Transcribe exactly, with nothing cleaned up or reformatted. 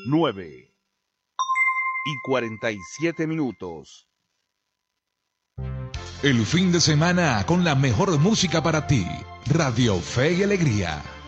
nueve y cuarenta y siete minutos. El fin de semana con la mejor música para ti. Radio Fe y Alegría.